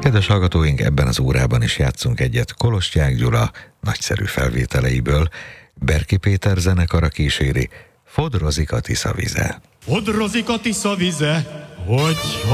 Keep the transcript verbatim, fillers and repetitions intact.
Kedves hallgatóink, ebben az órában is játszunk egyet Kolostják Gyula nagyszerű felvételeiből. Berki Péter zenekara kíséri Fodrozik a Tisza vize. Fodrozik a Tisza vize, hogy